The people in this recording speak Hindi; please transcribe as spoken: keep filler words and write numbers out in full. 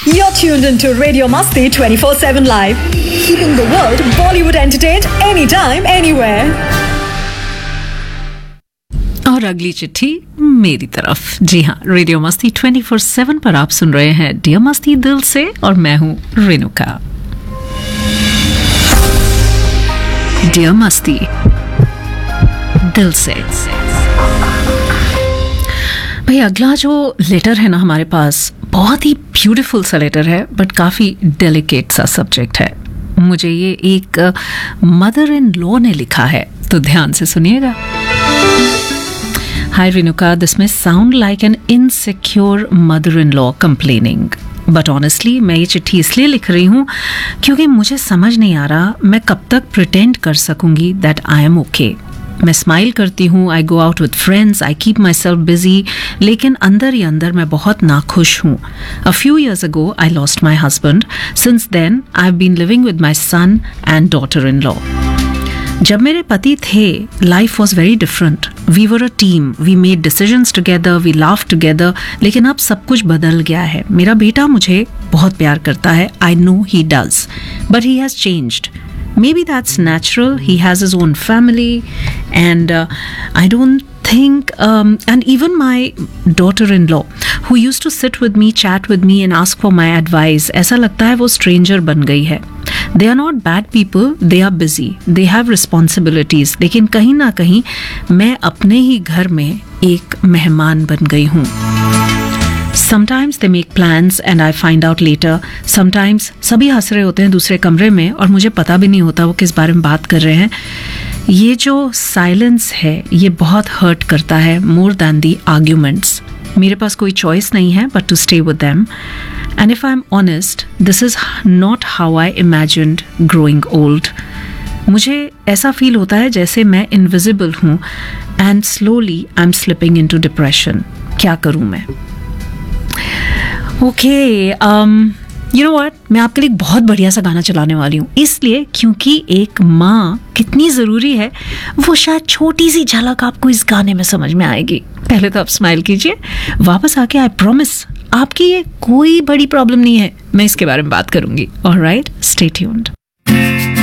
You're tuned into Radio Masti twenty-four seven Live, keeping the world Bollywood entertained anytime, anywhere. और अगली चिट्ठी मेरी तरफ। जी हाँ, रेडियो मस्ती ट्वेंटी फोर सेवन पर आप सुन रहे हैं डियर मस्ती दिल से, और मैं हूँ रेणुका। डियर मस्ती दिल से। भाई अगला जो लेटर है ना हमारे पास, बहुत ही ब्यूटीफुल सा लेटर है, बट काफ़ी डेलिकेट सा सब्जेक्ट है। मुझे ये एक मदर इन लॉ ने लिखा है, तो ध्यान से सुनिएगा। Hi Renuka, this may sound like an insecure mother-in-law complaining. But honestly, मैं ये चिट्ठी इसलिए लिख रही हूँ क्योंकि मुझे समझ नहीं आ रहा मैं कब तक pretend कर सकूँगी that I am okay. मैं स्माइल करती हूँ, I go out with friends, I keep myself busy, लेकिन अंदर ही अंदर मैं बहुत नाखुश हूँ. A few years ago, I lost my husband. Since then, I've been living with my son and daughter-in-law. जब मेरे पति थे, life was very different. We were a team, we made decisions together, we laugh together. लेकिन अब सब कुछ बदल गया है. मेरा बेटा मुझे बहुत प्यार करता है, I know he does, but he has changed. Maybe that's natural. He has his own family, and uh, I don't think, um, and even my daughter-in-law, who used to sit with me, chat with me, and ask for my advice, ऐसा लगता है वो stranger बन गई है. They are not bad people. They are busy. They have responsibilities. लेकिन कहीं ना कहीं मैं अपने ही घर में एक मेहमान बन गई हूँ. Sometimes they make plans and I find out later. Sometimes सभी हंस रहे होते हैं दूसरे कमरे में और मुझे पता भी नहीं होता वो किस बारे में बात कर रहे हैं. ये जो साइलेंस है ये बहुत हर्ट करता है, more than the arguments. मेरे पास कोई चॉइस नहीं है but to stay with them. And if I'm honest, this is not how I imagined growing old. मुझे ऐसा फील होता है जैसे मैं इनविजिबल हूँ and slowly I'm slipping into depression. क्या करूँ मैं? ओके, यू नो व्हाट, मैं आपके लिए एक बहुत बढ़िया सा गाना चलाने वाली हूँ, इसलिए क्योंकि एक माँ कितनी ज़रूरी है वो शायद छोटी सी झलक आपको इस गाने में समझ में आएगी. पहले तो आप स्माइल कीजिए, वापस आके आई प्रॉमिस आपकी ये कोई बड़ी प्रॉब्लम नहीं है, मैं इसके बारे में बात करूँगी. Alright, stay tuned.